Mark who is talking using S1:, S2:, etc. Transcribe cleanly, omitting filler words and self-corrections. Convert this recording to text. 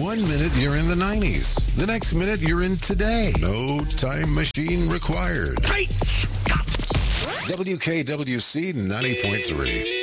S1: 1 minute you're in the 90s. The next minute you're in today. No time machine required.
S2: Great Scott!
S1: WKWC 90.3.